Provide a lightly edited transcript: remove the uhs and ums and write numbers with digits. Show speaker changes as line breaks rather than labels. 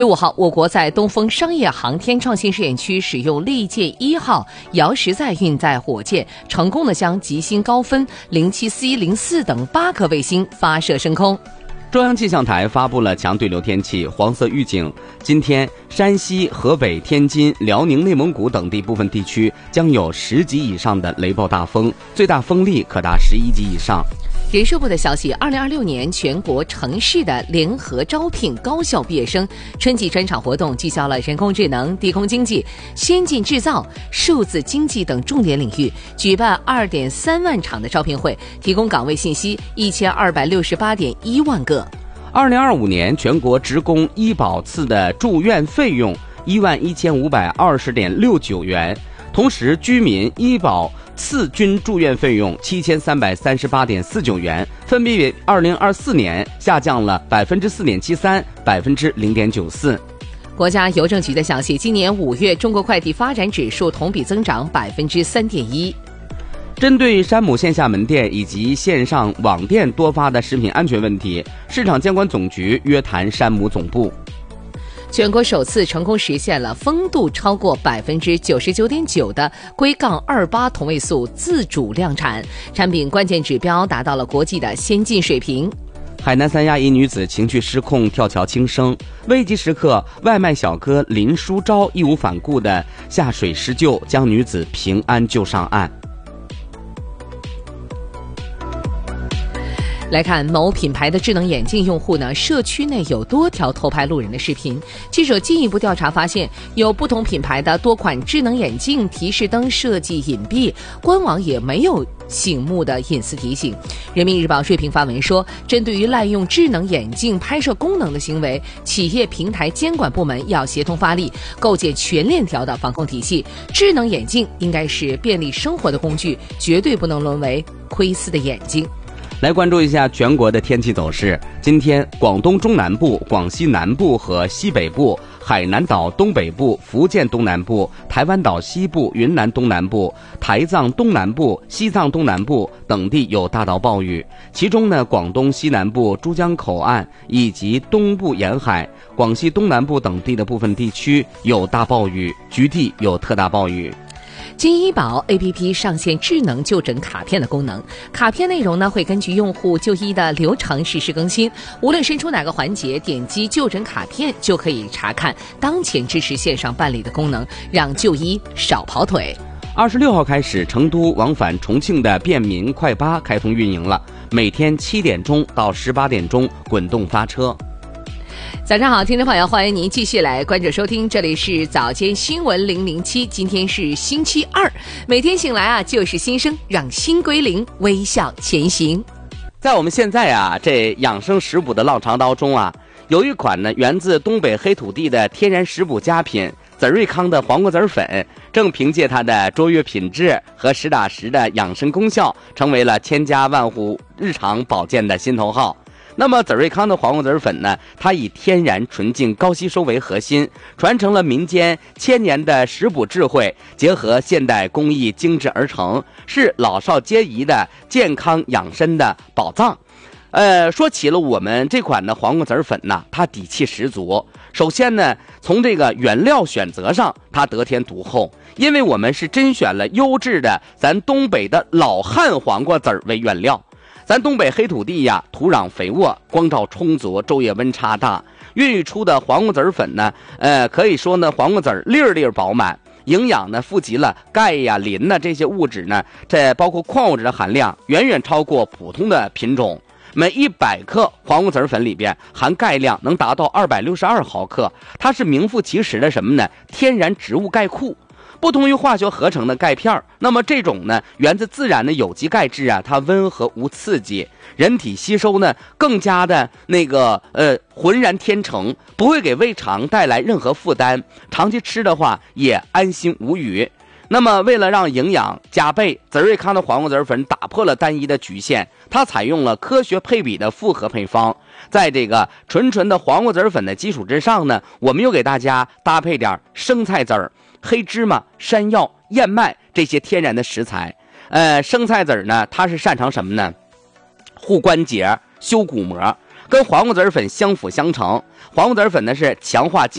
5号，我国在东风商业航天创新试验区使用利剑1号遥实载运载火箭，成功地将吉星高分、07C、04等8颗卫星发射升空。
中央气象台发布了强对流天气黄色预警，今天山西、河北、天津、辽宁、内蒙古等地部分地区将有10级以上的雷暴大风，最大风力可达11级以上。
人社部的消息，2026年全国城市的联合招聘高校毕业生春季专场活动聚焦了人工智能、低空经济、先进制造、数字经济等重点领域，举办2.3万场的招聘会，提供岗位信息1268.1万个。
2025年全国职工医保次的住院费用11520.69元，同时居民医保次均住院费用7338.49元，分别于2024年下降了4.73%、0.94%。
国家邮政局的消息，今年5月中国快递发展指数同比增长3.1%。
针对山姆线下门店以及线上网店多发的食品安全问题，市场监管总局约谈山姆总部。
全国首次成功实现了风度超过99.9%的硅杠28同位素自主量产，产品关键指标达到了国际的先进水平。
海南三亚一女子情绪失控跳桥轻生，危急时刻外卖小哥林书昭义无反顾地下水施救，将女子平安救上岸。
来看某品牌的智能眼镜用户呢，社区内有多条偷拍路人的视频。记者进一步调查发现，有不同品牌的多款智能眼镜提示灯设计隐蔽，官网也没有醒目的隐私提醒。人民日报锐评发文说，针对于滥用智能眼镜拍摄功能的行为，企业平台监管部门要协同发力，构建全链条的防控体系。智能眼镜应该是便利生活的工具，绝对不能沦为窥私的眼睛。
来关注一下全国的天气走势。今天广东中南部、广西南部和西北部、海南岛东北部、福建东南部、台湾岛西部、云南东南部、台藏东南部、西藏东南部等地有大到暴雨，其中呢，广东西南部、珠江口岸以及东部沿海、广西东南部等地的部分地区有大暴雨，局地有特大暴雨。
金医保 APP 上线智能就诊卡片的功能，卡片内容呢会根据用户就医的流程实时更新，无论身处哪个环节，点击就诊卡片就可以查看当前支持线上办理的功能，让就医少跑腿。
26号开始，成都往返重庆的便民快巴开通运营了，每天7点钟到18点钟滚动发车。
早上好，听众朋友，欢迎您继续来关注收听，这里是早间新闻007，今天是星期二，每天醒来啊就是新生，让心归零，微笑前行。
在我们现在啊这养生食补的浪潮当中啊，有一款呢源自东北黑土地的天然食补佳品紫瑞康的黄瓜籽粉，正凭借它的卓越品质和实打实的养生功效，成为了千家万户日常保健的心头好。那么紫瑞康的黄瓜籽粉呢，它以天然纯净高吸收为核心，传承了民间千年的食补智慧，结合现代工艺精制而成，是老少皆宜的健康养生的宝藏。说起了我们这款的黄瓜籽粉呢，它底气十足。首先呢，从这个原料选择上，它得天独厚，因为我们是甄选了优质的咱东北的老汉黄瓜籽为原料。咱东北黑土地呀，土壤肥沃，光照充足，昼夜温差大，孕育出的黄瓜籽粉呢，可以说呢，黄瓜籽粒粒饱满，营养呢富集了钙呀、磷呐这些物质呢，这包括矿物质的含量远远超过普通的品种。每100克黄瓜籽粉里边含钙量能达到262毫克，它是名副其实的什么呢？天然植物钙库。不同于化学合成的钙片，那么这种呢源自自然的有机钙质啊，它温和无刺激，人体吸收呢更加的浑然天成，不会给胃肠带来任何负担，长期吃的话也安心无虞。那么为了让营养加倍，紫瑞康的黄瓜籽粉打破了单一的局限，它采用了科学配比的复合配方，在这个纯的黄瓜籽粉的基础之上呢，我们又给大家搭配点生菜籽儿、黑芝麻、山药、燕麦这些天然的食材。生菜籽儿呢，它是擅长什么呢？护关节、修骨膜。 跟黄瓜子粉相辅相成。黄瓜子粉呢是强化